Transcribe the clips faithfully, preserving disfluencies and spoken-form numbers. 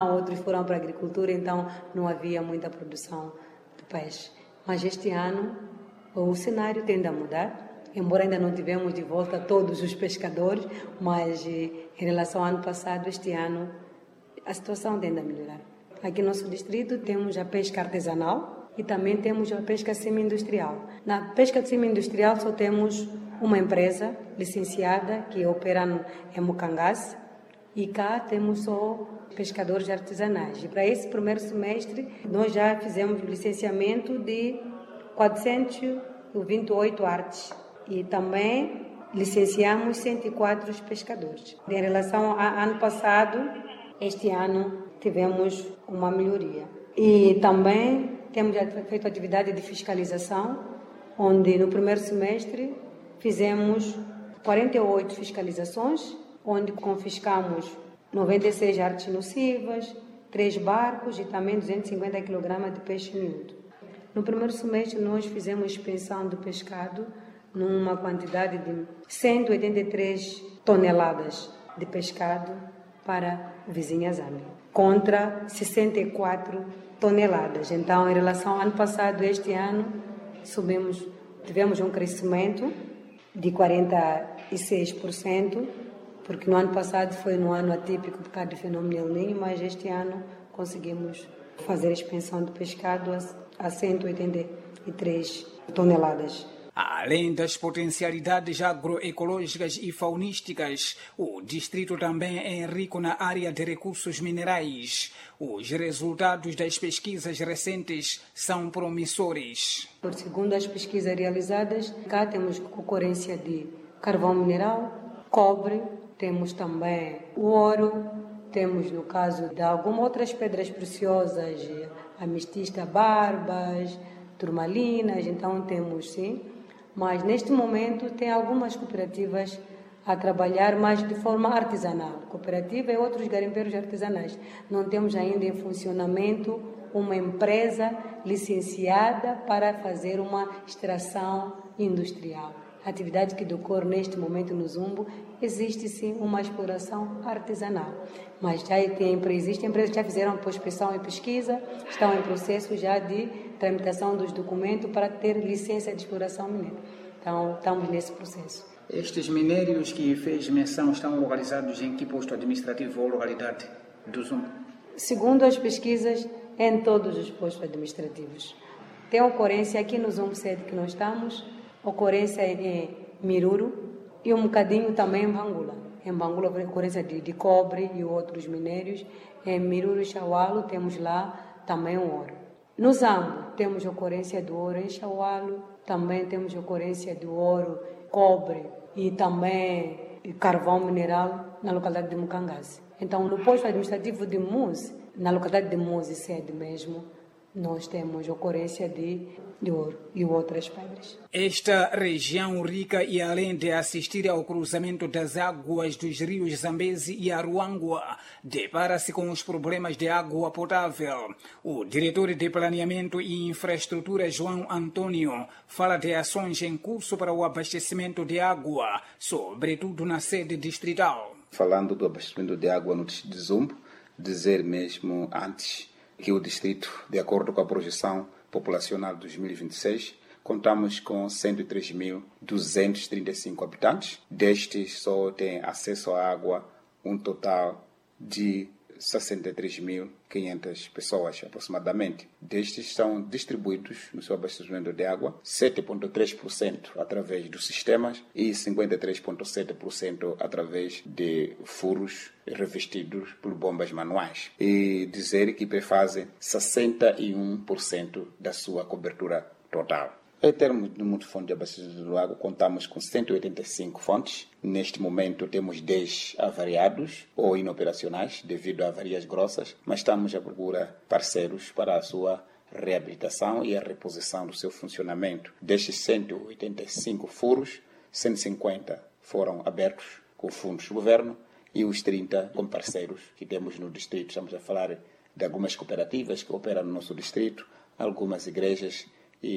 outros foram para a agricultura, então não havia muita produção de peixe. Mas este ano o cenário tende a mudar, embora ainda não tivemos de volta todos os pescadores, mas em relação ao ano passado, este ano a situação tende a melhorar. Aqui no nosso distrito temos a pesca artesanal e também temos a pesca semi-industrial. Na pesca semi-industrial só temos uma empresa licenciada que opera em Mucangás e cá temos só pescadores artesanais. E para esse primeiro semestre nós já fizemos o licenciamento de quatrocentos e vinte e oito artes e também licenciamos cento e quatro pescadores. Em relação ao ano passado, este ano tivemos uma melhoria. E também temos feito atividade de fiscalização, onde no primeiro semestre fizemos quarenta e oito fiscalizações, onde confiscamos noventa e seis artes nocivas, três barcos e também duzentos e cinquenta quilogramas de peixe miúdo. No primeiro semestre nós fizemos inspeção do pescado numa quantidade de cento e oitenta e três toneladas de pescado para a vizinha Zâmbia, contra sessenta e quatro toneladas. Então, em relação ao ano passado, este ano, subimos, tivemos um crescimento de quarenta e seis por cento, porque no ano passado foi um ano atípico por causa do fenômeno El Niño, mas este ano conseguimos fazer a expansão do pescado a cento e oitenta e três toneladas. Além das potencialidades agroecológicas e faunísticas, o distrito também é rico na área de recursos minerais. Os resultados das pesquisas recentes são promissores. Segundo as pesquisas realizadas, cá temos ocorrência de carvão mineral, cobre, temos também o ouro, temos no caso de algumas outras pedras preciosas, ametista, barbas, turmalinas, então temos sim. Mas neste momento tem algumas cooperativas a trabalhar mais de forma artesanal. Cooperativa e outros garimpeiros artesanais. Não temos ainda em funcionamento uma empresa licenciada para fazer uma extração industrial. A atividade que decorre neste momento no Zumbo, existe sim uma exploração artesanal. Mas já tem, existem empresas que já fizeram prospecção e pesquisa, estão em processo já de tramitação dos documentos para ter licença de exploração mineira. Então, estamos nesse processo. Estes minérios que fez menção estão localizados em que posto administrativo ou localidade do Zumbo? Segundo as pesquisas, em todos os postos administrativos. Tem ocorrência aqui no Zumbo sede que nós estamos, ocorrência em Miruro e um bocadinho também em Bangula. Em Bangula, ocorrência de, de cobre e outros minérios. Em Miruro e Chaualo, temos lá também o ouro. No Zambo, temos ocorrência do ouro em Chaualo, também temos ocorrência do ouro, cobre e também carvão mineral na localidade de Mucangás. Então, no posto administrativo de Muse, na localidade de Muse, sede mesmo, nós temos ocorrência de, de ouro e outras pedras. Esta região rica e além de assistir ao cruzamento das águas dos rios Zambezi e Aruangua, depara-se com os problemas de água potável. O diretor de Planeamento e Infraestrutura, João Antônio, fala de ações em curso para o abastecimento de água, sobretudo na sede distrital. Falando do abastecimento de água no distrito de Zumbo, dizer mesmo antes que o distrito, de acordo com a projeção populacional de dois mil e vinte e seis, contamos com cento e três mil duzentos e trinta e cinco habitantes. Destes, só tem acesso à água um total de sessenta e três mil e quinhentas pessoas, aproximadamente. Destes, são distribuídos no seu abastecimento de água sete vírgula três por cento através dos sistemas e cinquenta e três vírgula sete por cento através de furos revestidos por bombas manuais. E dizer que prefazem sessenta e um por cento da sua cobertura total. Em termos de multifonte de abastecimento de água, contamos com cento e oitenta e cinco fontes. Neste momento temos dez avariados ou inoperacionais devido a avarias grossas, mas estamos à procura de parceiros para a sua reabilitação e a reposição do seu funcionamento. Destes cento e oitenta e cinco furos, cento e cinquenta foram abertos com fundos do governo e os trinta com parceiros que temos no distrito. Estamos a falar de algumas cooperativas que operam no nosso distrito, algumas igrejas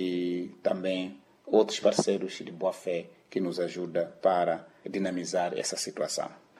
e também outros parceiros de boa-fé que nos ajudam para dinamizar essa situação.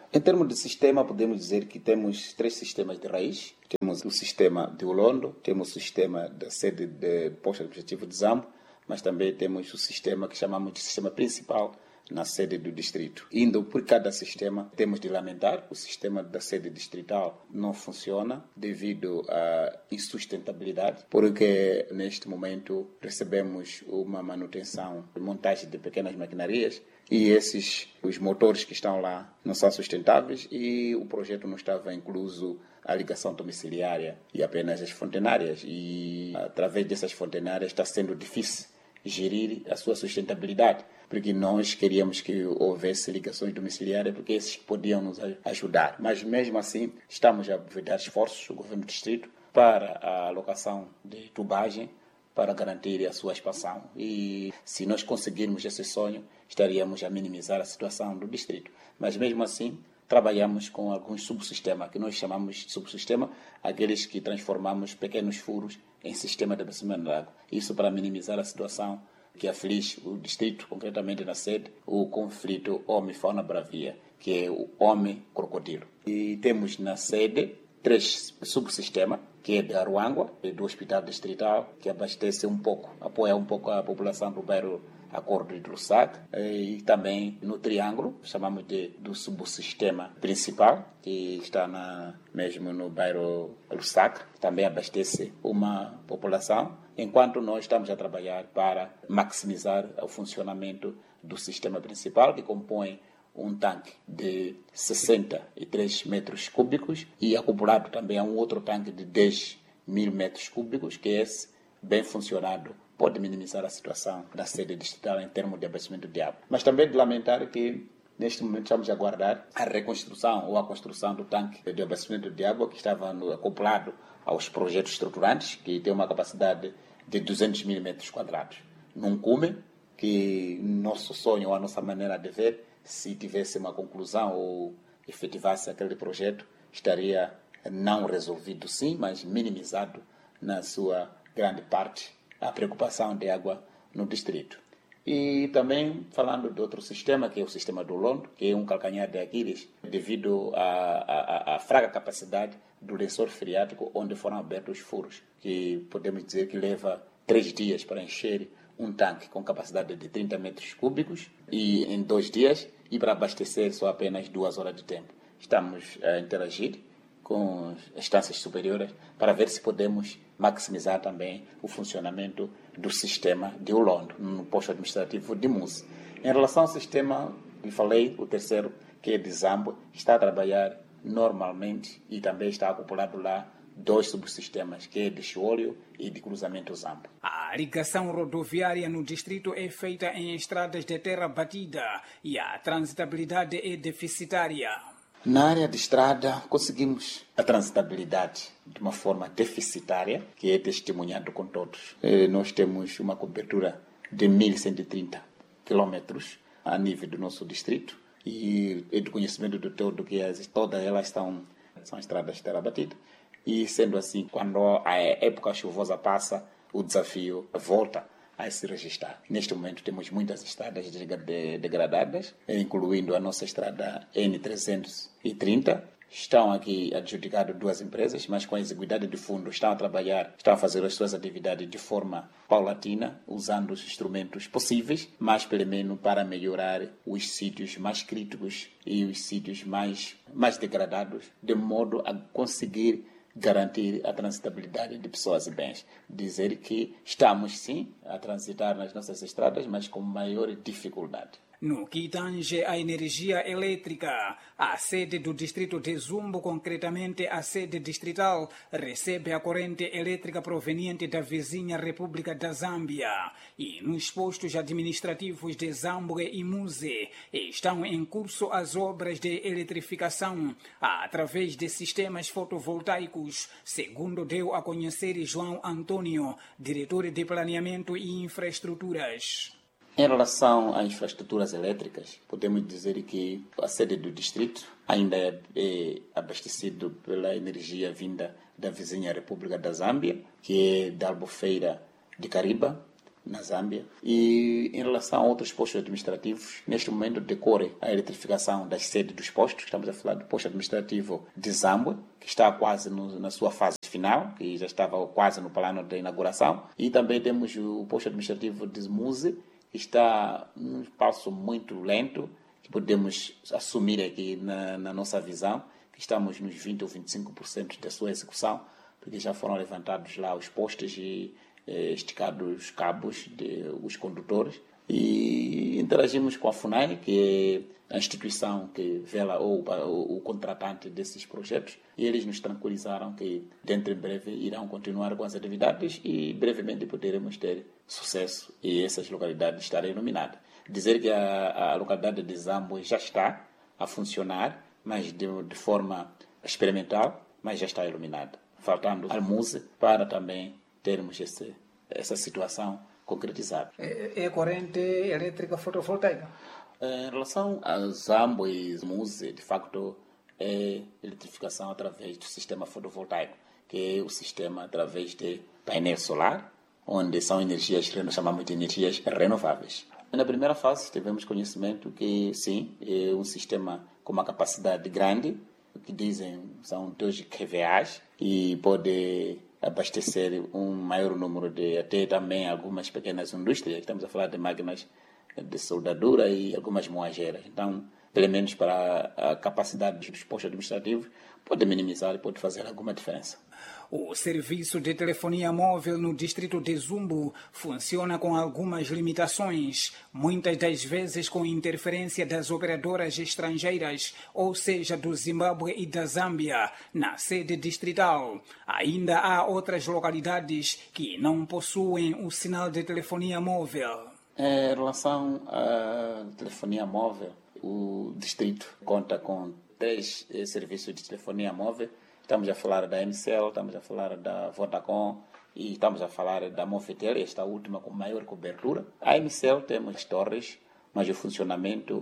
Em termos de sistema, podemos dizer que temos três sistemas de raiz. Temos o sistema de Olondo, temos o sistema da sede de posto administrativo de Zambo, mas também temos o sistema que chamamos de sistema principal na sede do distrito. Indo por cada sistema, temos de lamentar que o sistema da sede distrital não funciona devido à insustentabilidade, porque neste momento recebemos uma manutenção de montagem de pequenas maquinarias e esses, os motores que estão lá não são sustentáveis e o projeto não estava incluso a ligação domiciliária e apenas as fontenárias, e através dessas fontenárias está sendo difícil gerir a sua sustentabilidade, porque nós queríamos que houvesse ligações domiciliárias, porque esses podiam nos ajudar. Mas mesmo assim, estamos a dar esforços, o governo do distrito, para a alocação de tubagem, para garantir a sua expansão. E se nós conseguirmos esse sonho, estaríamos a minimizar a situação do distrito. Mas mesmo assim, trabalhamos com alguns subsistemas, que nós chamamos de subsistema, aqueles que transformamos pequenos furos em sistema de abastecimento de água. Isso para minimizar a situação que aflige o distrito, concretamente na sede, o conflito homem-fauna-bravia, que é o homem-crocodilo. E temos na sede três subsistemas, que é de Aruangua, do Hospital Distrital, que abastece um pouco, apoia um pouco a população do bairro Acordo de Lussac, e também no Triângulo, chamamos de, do subsistema principal, que está na, mesmo no bairro Lussac, também abastece uma população, enquanto nós estamos a trabalhar para maximizar o funcionamento do sistema principal, que compõe um tanque de sessenta e três metros cúbicos e acoplado também a um outro tanque de dez mil metros cúbicos, que é esse, bem funcionado, pode minimizar a situação da sede distrital em termos de abastecimento de água. Mas também de lamentar que, neste momento, estamos a aguardar a reconstrução ou a construção do tanque de abastecimento de água, que estava no, acoplado aos projetos estruturantes, que tem uma capacidade de duzentos mil metros quadrados. Num cume, que nosso sonho, ou a nossa maneira de ver, se tivesse uma conclusão ou efetivasse aquele projeto, estaria não resolvido sim, mas minimizado na sua grande parte a preocupação de água no distrito. E também falando de outro sistema, que é o sistema do Olondo, que é um calcanhar de Aquiles, devido à, à, à fraca capacidade do lençol freático onde foram abertos os furos, que podemos dizer que leva três dias para encher um tanque com capacidade de trinta metros cúbicos e em dois dias, e para abastecer só apenas duas horas de tempo. Estamos a interagir com as instâncias superiores para ver se podemos maximizar também o funcionamento do sistema de Olondo, no posto administrativo de Musse. Em relação ao sistema, que falei, o terceiro, que é de Zambo, está a trabalhar normalmente e também está acoplado lá dois subsistemas, que é de Chiolho e de Cruzamento Zambo. A ligação rodoviária no distrito é feita em estradas de terra batida e a transitabilidade é deficitária. Na área de estrada, conseguimos a transitabilidade de uma forma deficitária, que é testemunhado com todos. E nós temos uma cobertura de mil cento e trinta quilômetros a nível do nosso distrito e é do conhecimento do todo que as, todas elas são, são estradas de terra batida. E sendo assim, quando a época chuvosa passa, o desafio volta a se registrar. Neste momento temos muitas estradas degradadas, incluindo a nossa estrada N trezentos e trinta. Estão aqui adjudicadas duas empresas, mas com a exiguidade de fundo estão a trabalhar, estão a fazer as suas atividades de forma paulatina, usando os instrumentos possíveis, mas pelo menos para melhorar os sítios mais críticos e os sítios mais, mais degradados, de modo a conseguir garantir a transitabilidade de pessoas e bens. Dizer que estamos, sim, a transitar nas nossas estradas, mas com maior dificuldade. No que tange à energia elétrica, a sede do distrito de Zumbo, concretamente a sede distrital, recebe a corrente elétrica proveniente da vizinha República da Zâmbia. E nos postos administrativos de Zambwe e Musse estão em curso as obras de eletrificação através de sistemas fotovoltaicos, segundo deu a conhecer João Antônio, diretor de Planeamento e Infraestruturas. Em relação às infraestruturas elétricas, podemos dizer que a sede do distrito ainda é, é abastecido pela energia vinda da vizinha República da Zâmbia, que é da Albufeira de Cariba, na Zâmbia. E em relação a outros postos administrativos, neste momento decorre a eletrificação das sedes dos postos. Estamos a falar do posto administrativo de Zambwe, que está quase no, na sua fase final, que já estava quase no plano de inauguração. E também temos o posto administrativo de Muse, que está num passo muito lento, que podemos assumir aqui na, na nossa visão, que estamos nos vinte ou vinte e cinco por cento da sua execução, porque já foram levantados lá os postes e eh, esticados os cabos dos condutores. E interagimos com a FUNAI, que é a instituição que vela ou o, o contratante desses projetos, e eles nos tranquilizaram que dentro em breve irão continuar com as atividades e brevemente poderemos ter sucesso e essas localidades estarem iluminadas. Dizer que a, a localidade de Zambwe já está a funcionar, mas de, de forma experimental, mas já está iluminada, faltando a Muse para também termos esse, essa situação concretizada. É, é corrente elétrica fotovoltaica? Em relação a Zambwe e Muse, de facto, é eletrificação através do sistema fotovoltaico, que é o sistema através de painel solar, onde são energias, nós chamamos de energias renováveis. Na primeira fase, tivemos conhecimento que, sim, é um sistema com uma capacidade grande, que dizem são dois quilowatts, e pode abastecer um maior número de, até também algumas pequenas indústrias. Estamos a falar de máquinas de soldadura e algumas moageiras. Então, pelo menos para a capacidade dos postos administrativos, pode minimizar e pode fazer alguma diferença. O serviço de telefonia móvel no distrito de Zumbu funciona com algumas limitações, muitas das vezes com interferência das operadoras estrangeiras, ou seja, do Zimbábue e da Zâmbia, na sede distrital. Ainda há outras localidades que não possuem o sinal de telefonia móvel. Em relação à telefonia móvel, o distrito conta com três eh, serviços de telefonia móvel. Estamos a falar da M C L, estamos a falar da Vodacom e estamos a falar da Movitel, esta última com maior cobertura. A M C L temos torres, mas o funcionamento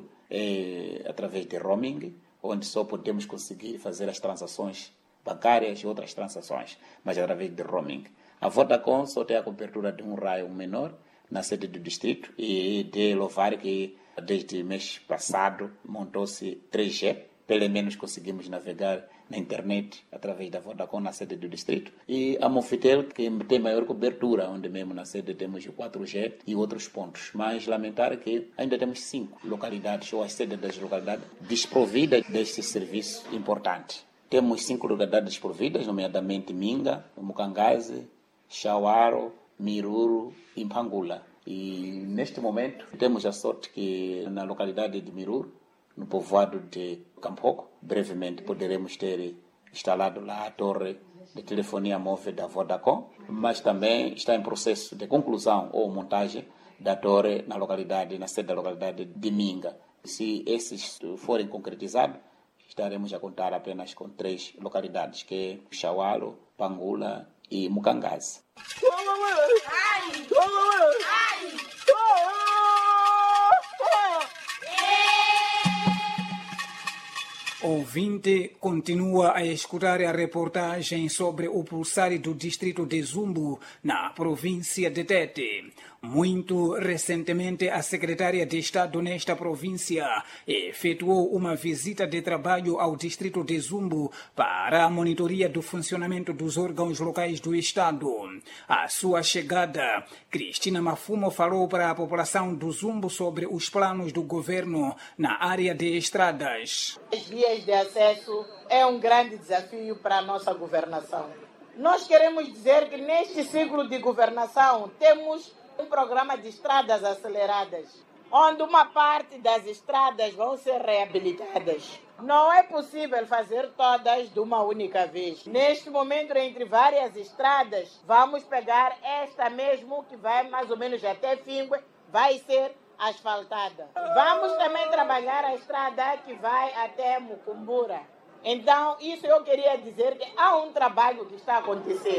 é através de roaming, onde só podemos conseguir fazer as transações bancárias e outras transações, mas através de roaming. A Vodacom só tem a cobertura de um raio menor na sede do distrito e de louvar que desde o mês passado montou-se três G, pelo menos conseguimos navegar na internet através da Vodacom na sede do distrito. E a Movitel, que tem maior cobertura, onde mesmo na sede temos o quatro G e outros pontos. Mas lamentar que ainda temos cinco localidades, ou as sedes das localidades, desprovidas deste serviço importante. Temos cinco localidades desprovidas, nomeadamente Minga, Mukangazi, Shawaro, Miruru e Mpangula. E neste momento temos a sorte que na localidade de Miruru, no povoado de Campoco, brevemente poderemos ter instalado lá a torre de telefonia móvel da Vodacom, mas também está em processo de conclusão ou montagem da torre na localidade, na sede da localidade de Minga. Se esses forem concretizados, estaremos a contar apenas com três localidades, que é Shawalo, Pangula e Mukangazi. Ouvinte continua a escutar a reportagem sobre o pulsar do distrito de Zumbu, na província de Tete. Muito recentemente, a secretária de Estado nesta província efetuou uma visita de trabalho ao distrito de Zumbu para a monitoria do funcionamento dos órgãos locais do Estado. À sua chegada, Cristina Mafumo falou para a população do Zumbu sobre os planos do governo na área de estradas. As vias de acesso é um grande desafio para a nossa governação. Nós queremos dizer que neste ciclo de governação temos um programa de estradas aceleradas, onde uma parte das estradas vão ser reabilitadas. Não é possível fazer todas de uma única vez. Neste momento, entre várias estradas, vamos pegar esta mesmo, que vai mais ou menos até Fingue, vai ser asfaltada. Vamos também trabalhar a estrada que vai até Mucumbura. Então, isso eu queria dizer que há um trabalho que está a acontecer.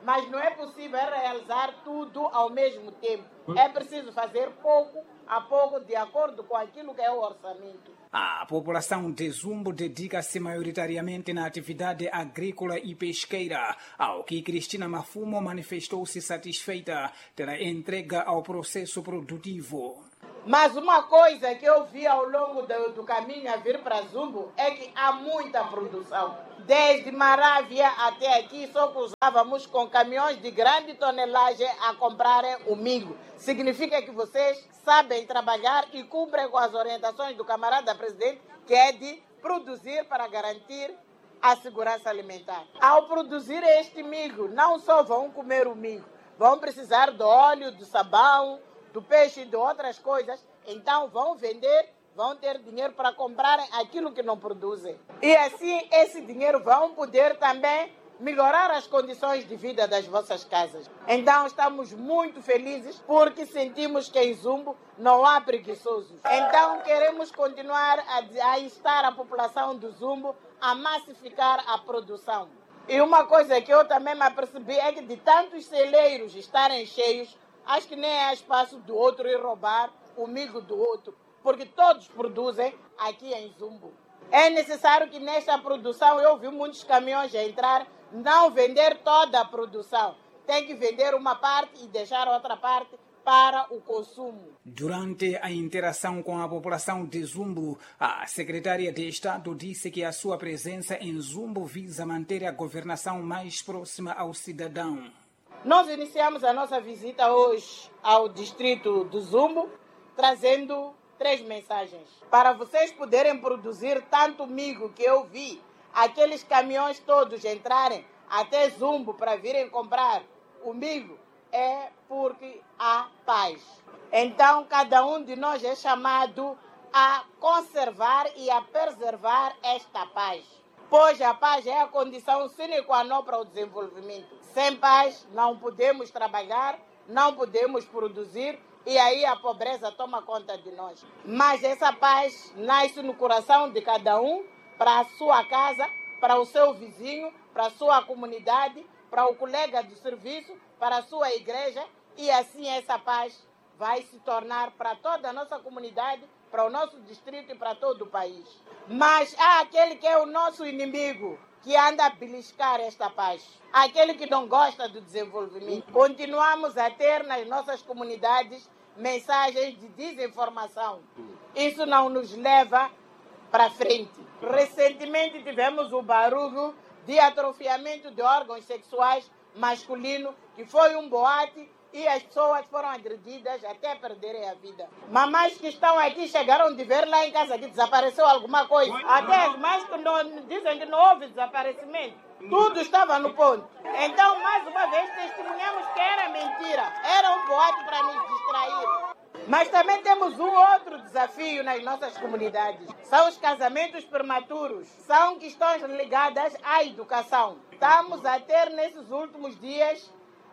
mas não é possível realizar tudo ao mesmo tempo. É preciso fazer pouco a pouco, de acordo com aquilo que é o orçamento. A população de Zumbo dedica-se maioritariamente na atividade agrícola e pesqueira, ao que Cristina Mafumo manifestou-se satisfeita pela entrega ao processo produtivo. Mas uma coisa que eu vi ao longo do, do caminho a vir para Zumbo é que há muita produção. Desde Marávia até aqui só cruzávamos com caminhões de grande tonelagem a comprarem o milho. Significa que vocês sabem trabalhar e cumprem com as orientações do camarada presidente, que é de produzir para garantir a segurança alimentar. Ao produzir este milho, não só vão comer o milho, vão precisar do óleo, do sabão, do peixe e de outras coisas, então vão vender, vão ter dinheiro para comprarem aquilo que não produzem. E assim, esse dinheiro vão poder também melhorar as condições de vida das vossas casas. Então, estamos muito felizes porque sentimos que em Zumbo não há preguiçosos. Então, queremos continuar a, a instar a população do Zumbo a massificar a produção. E uma coisa que eu também me apercebi é que de tantos celeiros estarem cheios, acho que nem há espaço do outro ir roubar o milho do outro, porque todos produzem aqui em Zumbo. É necessário que nesta produção, eu vi muitos caminhões a entrar, não vender toda a produção. Tem que vender uma parte e deixar outra parte para o consumo. Durante a interação com a população de Zumbo, a secretária de Estado disse que a sua presença em Zumbo visa manter a governação mais próxima ao cidadão. Nós iniciamos a nossa visita hoje ao distrito do Zumbo, trazendo três mensagens. Para vocês poderem produzir tanto milho que eu vi, aqueles caminhões todos entrarem até Zumbo para virem comprar o milho, é porque há paz. Então, cada um de nós é chamado a conservar e a preservar esta paz. Pois a paz é a condição sine qua non para o desenvolvimento. Sem paz, não podemos trabalhar, não podemos produzir, e aí a pobreza toma conta de nós. Mas essa paz nasce no coração de cada um, para a sua casa, para o seu vizinho, para a sua comunidade, para o colega de serviço, para a sua igreja, e assim essa paz vai se tornar para toda a nossa comunidade, para o nosso distrito e para todo o país. Mas há aquele que é o nosso inimigo, que anda a beliscar esta paz. Aquele que não gosta do desenvolvimento. Continuamos a ter nas nossas comunidades mensagens de desinformação. Isso não nos leva para frente. Recentemente tivemos o barulho de atrofiamento de órgãos sexuais masculinos, que foi um boate e as pessoas foram agredidas até perderem a vida. Mamães que estão aqui chegaram de ver lá em casa que desapareceu alguma coisa. Até as mães que não, dizem que não houve desaparecimento. Tudo estava no ponto. Então, mais uma vez, testemunhamos que era mentira. Era um boato para nos distrair. Mas também temos um outro desafio nas nossas comunidades. São os casamentos prematuros. São questões ligadas à educação. Estamos a ter, nesses últimos dias,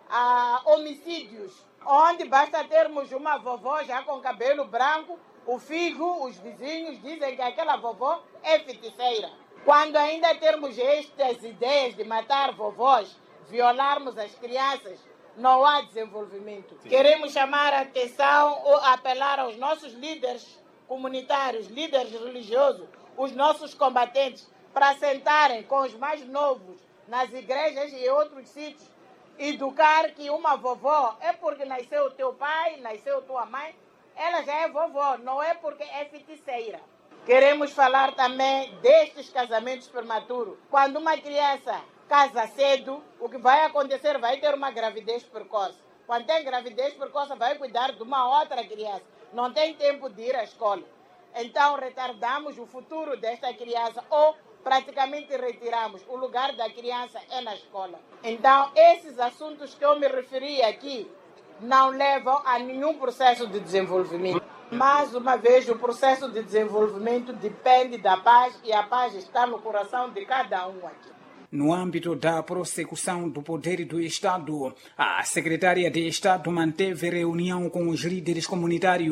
a homicídios, onde basta termos uma vovó já com cabelo branco, o filho, os vizinhos dizem que aquela vovó é feiticeira. Quando ainda termos estas ideias de matar vovós, violarmos as crianças, não há desenvolvimento. Queremos chamar a atenção ou apelar aos nossos líderes comunitários, líderes religiosos, os nossos combatentes, para sentarem com os mais novos nas igrejas e outros sítios, educar que uma vovó é porque nasceu teu pai, nasceu tua mãe, ela já é vovó, não é porque é feiticeira. Queremos falar também destes casamentos prematuros. Quando uma criança casa cedo, o que vai acontecer? Vai ter uma gravidez precoce. Quando tem gravidez precoce, vai cuidar de uma outra criança. Não tem tempo de ir à escola. Então, retardamos o futuro desta criança ou praticamente retiramos. O lugar da criança é na escola. Então, esses assuntos que eu me referi aqui não levam a nenhum processo de desenvolvimento. Mais uma vez, o processo de desenvolvimento depende da paz e a paz está no coração de cada um aqui. No âmbito da prossecução do poder do Estado, a secretária de Estado manteve reunião com os líderes comunitários,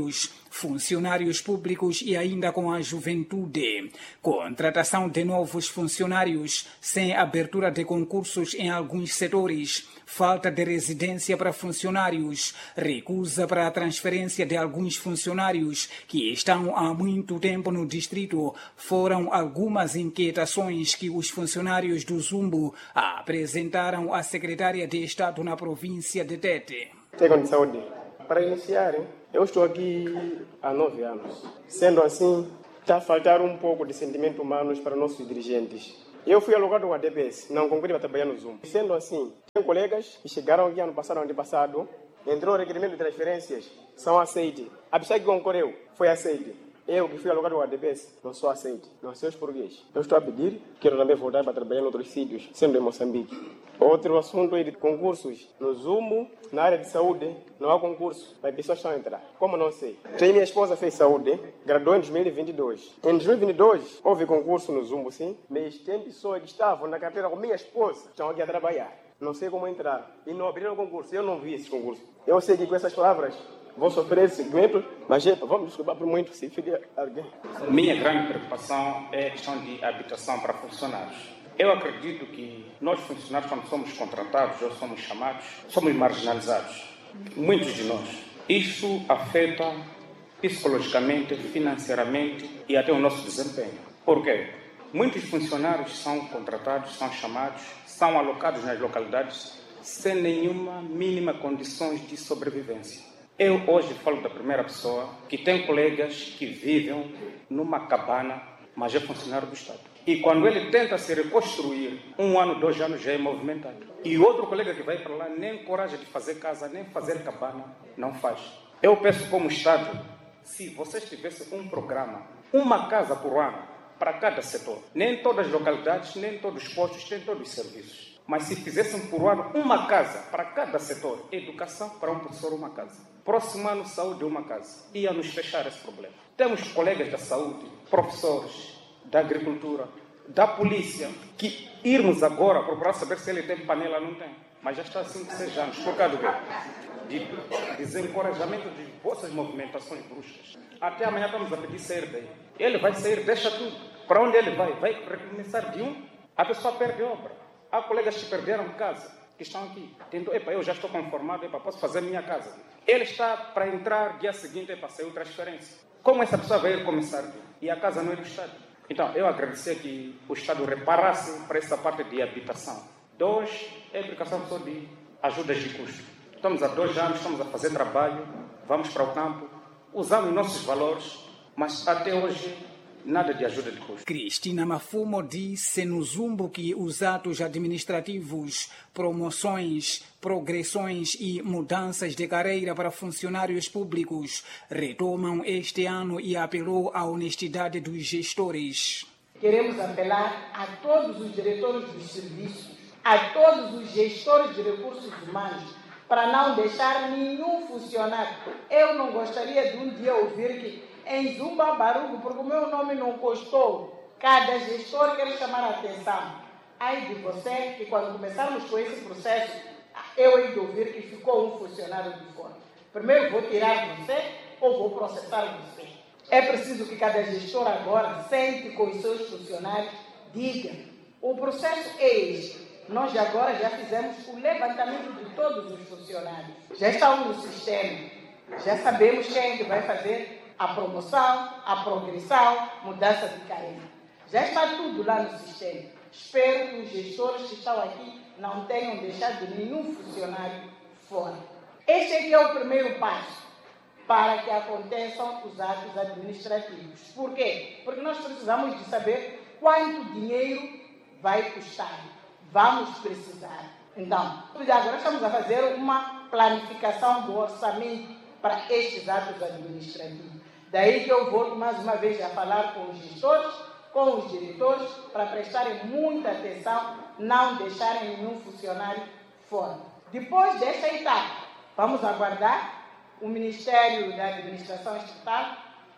funcionários públicos e ainda com a juventude. Contratação de novos funcionários sem abertura de concursos em alguns setores, falta de residência para funcionários, recusa para a transferência de alguns funcionários que estão há muito tempo no distrito, foram algumas inquietações que os funcionários do Zumbo apresentaram à secretária de Estado na província de Tete. Técnico de saúde. Para iniciar, eu estou aqui há nove anos. Sendo assim, está a faltar um pouco de sentimento humano para nossos dirigentes. Eu fui alugado com a D P S, não concluí para trabalhar no Zoom. Sendo assim, tem colegas que chegaram aqui ano passado, ano passado, entrou o requerimento de transferências, são aceites. A pessoa que concorreu foi aceite. Eu, que fui alugado com a D P S, não sou aceite. Não sei os portugueses. Eu estou a pedir, quero também voltar para trabalhar em outros sítios, sendo em Moçambique. Outro assunto é de concursos. No Zumo, na área de saúde, não há concurso. As pessoas estão a entrar. Como não sei? Tem minha esposa fez saúde, graduou em dois mil e vinte e dois. Em dois mil e vinte e dois, houve concurso no Zumo, sim. Mas tem pessoas que estavam na carteira com minha esposa, estão aqui a trabalhar. Não sei como entrar. E não abriram concurso. Eu não vi esse concurso. Eu sei que com essas palavras vou sofrer esse segmento, mas é, vamos desculpar por muito se fica alguém. Minha grande preocupação é a questão de habitação para funcionários. Eu acredito que nós funcionários, quando somos contratados ou somos chamados, somos marginalizados. Muitos de nós. Isso afeta psicologicamente, financeiramente e até o nosso desempenho. Por quê? Muitos funcionários são contratados, são chamados, são alocados nas localidades sem nenhuma mínima condições de sobrevivência. Eu hoje falo da primeira pessoa que tem colegas que vivem numa cabana, mas é funcionário do Estado. E quando ele tenta se reconstruir, um ano, dois anos já é movimentado. E outro colega que vai para lá nem coragem de fazer casa, nem fazer cabana, não faz. Eu peço como Estado, se vocês tivessem um programa, uma casa por ano, para cada setor, nem todas as localidades, nem todos os postos, nem todos os serviços. Mas se fizessem por ano uma casa para cada setor, educação para um professor, uma casa. Próximo ano, saúde, uma casa. Ia nos fechar esse problema. Temos colegas da saúde, professores, da agricultura, da polícia, que irmos agora procurar saber se ele tem panela ou não tem. Mas já está há cinco, seis anos. Por causa do quê? De desencorajamento de vossas movimentações bruscas. Até amanhã estamos a pedir sair daí. Ele vai sair, deixa tudo. Para onde ele vai? Vai recomeçar de um? A pessoa perde obra. Há colegas que perderam casa, que estão aqui. Tentou, epa, eu já estou conformado, epa, posso fazer minha casa. Ele está para entrar, dia seguinte, epa, saiu transferência. Como essa pessoa vai começar? E a casa não é do Estado. Então, eu agradecer que o Estado reparasse para essa parte de habitação. Dois, é a aplicação só de ajudas de custo. Estamos há dois anos, estamos a fazer trabalho, vamos para o campo, usamos nossos valores, mas até hoje nada de ajuda de custo. Cristina Mafumo disse no Zumbo que os atos administrativos, promoções, progressões e mudanças de carreira para funcionários públicos retomam este ano e apelou à honestidade dos gestores. Queremos apelar a todos os diretores dos serviços, a todos os gestores de recursos humanos, para não deixar nenhum funcionário. Eu não gostaria de um dia ouvir que em Zumba Barugo, porque o meu nome não custou, cada gestor quer chamar a atenção. Ai de você, que quando começarmos com esse processo, eu hei de ouvir que ficou um funcionário de fora. Primeiro vou tirar você ou vou processar você. É preciso que cada gestor agora sente com os seus funcionários, diga, o processo é este. Nós agora já fizemos o levantamento de todos os funcionários. Já estão no sistema. Já sabemos quem é que vai fazer a promoção, a progressão, mudança de carreira. Já está tudo lá no sistema. Espero que os gestores que estão aqui não tenham deixado nenhum funcionário fora. Este aqui é o primeiro passo para que aconteçam os atos administrativos. Por quê? Porque nós precisamos de saber quanto dinheiro vai custar. Vamos precisar. Então, agora estamos a fazer uma planificação do orçamento para estes atos administrativos. Daí que eu volto mais uma vez a falar com os gestores, com os diretores, para prestarem muita atenção, não deixarem nenhum funcionário fora. Depois desta etapa, vamos aguardar o Ministério da Administração Estatal,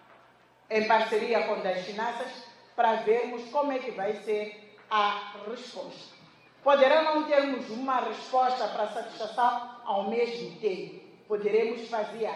em parceria com as Finanças, para vermos como é que vai ser a resposta. Poderá não termos uma resposta para satisfação ao mesmo tempo. Poderemos fazer,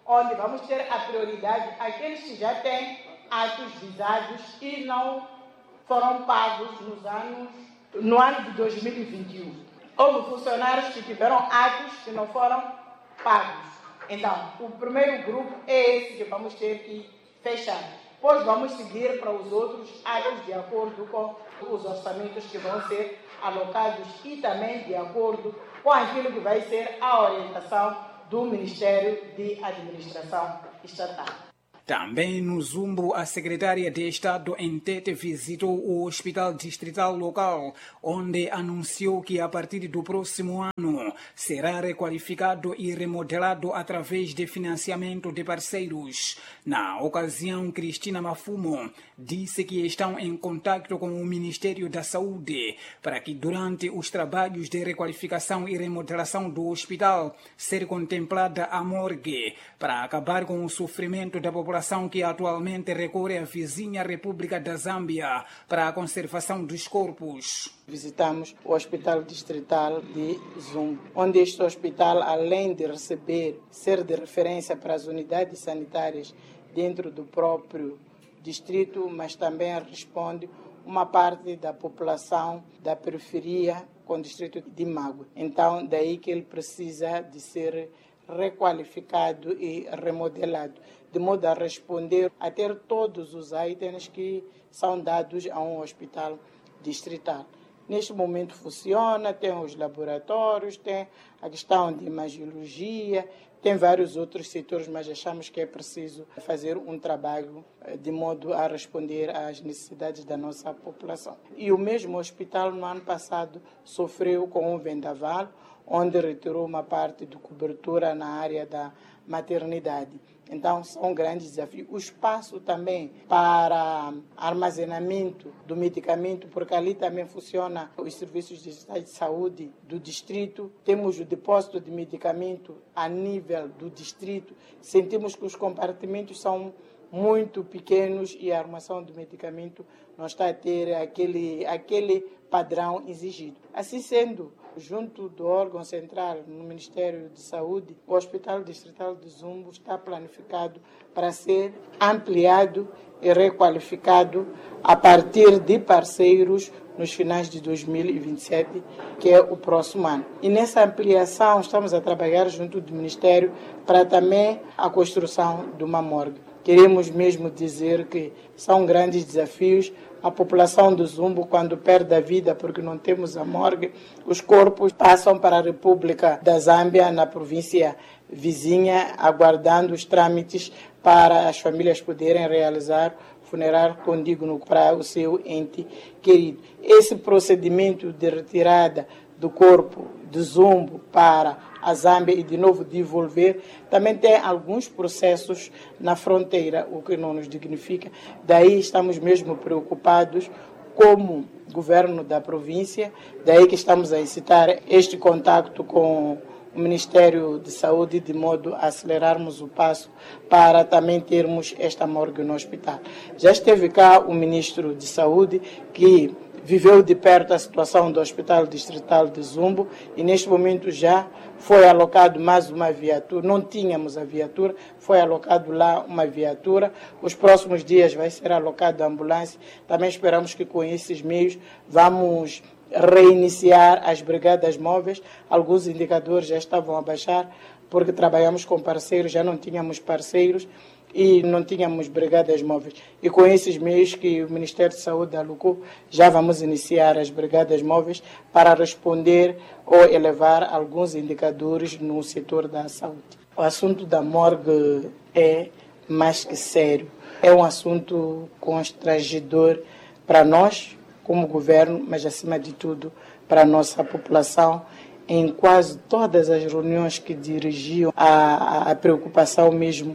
onde vamos ter a prioridade àqueles que já têm atos visados e não foram pagos nos anos, no ano de dois mil e vinte e um. Houve funcionários que tiveram atos que não foram pagos. Então, o primeiro grupo é esse que vamos ter que fechar. Depois vamos seguir para os outros atos de acordo com os orçamentos que vão ser alocados e também de acordo com aquilo que vai ser a orientação do Ministério de Administração Estatal. Também no Zumbo, a secretária de Estado em Tete visitou o Hospital Distrital local, onde anunciou que a partir do próximo ano será requalificado e remodelado através de financiamento de parceiros. Na ocasião, Cristina Mafumo disse que estão em contato com o Ministério da Saúde para que durante os trabalhos de requalificação e remodelação do hospital ser contemplada a morgue para acabar com o sofrimento da população que atualmente recorre à vizinha República da Zâmbia para a conservação dos corpos. Visitamos o Hospital Distrital de Zumbo, onde este hospital, além de receber, ser de referência para as unidades sanitárias dentro do próprio distrito, mas também responde uma parte da população da periferia com o distrito de Mago. Então, daí que ele precisa de ser requalificado e remodelado, de modo a responder a ter todos os itens que são dados a um hospital distrital. Neste momento funciona, tem os laboratórios, tem a questão de imagiologia, tem vários outros setores, mas achamos que é preciso fazer um trabalho de modo a responder às necessidades da nossa população. E o mesmo hospital, no ano passado, sofreu com um vendaval, onde retirou uma parte de cobertura na área da maternidade. Então, são grandes desafios. O espaço também para armazenamento do medicamento, porque ali também funciona os serviços de saúde do distrito. Temos o depósito de medicamento a nível do distrito. Sentimos que os compartimentos são muito pequenos e a armação do medicamento não está a ter aquele, aquele padrão exigido. Assim sendo, junto do órgão central no Ministério de Saúde, o Hospital Distrital de Zumbo está planificado para ser ampliado e requalificado a partir de parceiros nos finais de dois mil e vinte e sete, que é o próximo ano. E nessa ampliação estamos a trabalhar junto do Ministério para também a construção de uma morgue. Queremos mesmo dizer que são grandes desafios. A população do Zumbo, quando perde a vida porque não temos a morgue, os corpos passam para a República da Zâmbia, na província vizinha, aguardando os trâmites para as famílias poderem realizar funerário condigno para o seu ente querido. Esse procedimento de retirada do corpo do Zumbo para a Zâmbia e de novo devolver, também tem alguns processos na fronteira, o que não nos dignifica. Daí estamos mesmo preocupados como governo da província, daí que estamos a incitar este contacto com o Ministério de Saúde, de modo a acelerarmos o passo para também termos esta morgue no hospital. Já esteve cá o Ministro de Saúde, que viveu de perto a situação do Hospital Distrital de Zumbo e neste momento já foi alocado mais uma viatura. Não tínhamos a viatura, foi alocado lá uma viatura. Os próximos dias vai ser alocada a ambulância. Também esperamos que com esses meios vamos reiniciar as brigadas móveis. Alguns indicadores já estavam a baixar porque trabalhamos com parceiros, já não tínhamos parceiros e não tínhamos brigadas móveis. E com esses meios que o Ministério de Saúde alocou, já vamos iniciar as brigadas móveis para responder ou elevar alguns indicadores no setor da saúde. O assunto da morgue é mais que sério. É um assunto constrangedor para nós, como governo, mas acima de tudo para a nossa população. Em quase todas as reuniões que dirigiam, a, a preocupação mesmo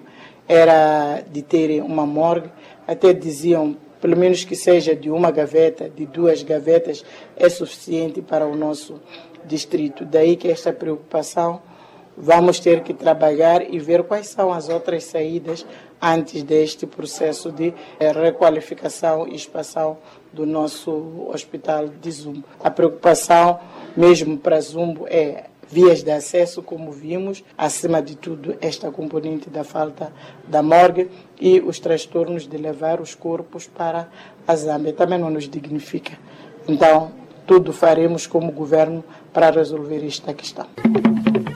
era de terem uma morgue. Até diziam, pelo menos que seja de uma gaveta, de duas gavetas, é suficiente para o nosso distrito. Daí que esta preocupação vamos ter que trabalhar e ver quais são as outras saídas antes deste processo de requalificação e expansão do nosso hospital de Zumbo. A preocupação mesmo para Zumbo é vias de acesso, como vimos, acima de tudo esta componente da falta da morgue e os transtornos de levar os corpos para a Zâmbia. Também não nos dignifica. Então, tudo faremos como governo para resolver esta questão.